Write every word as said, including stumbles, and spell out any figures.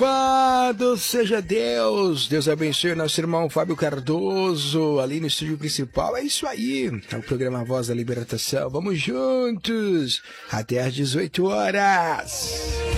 Louvado seja Deus! Deus abençoe nosso irmão Fábio Cardoso, ali no estúdio principal. É isso aí, é o programa Voz da Libertação. Vamos juntos, até às dezoito horas.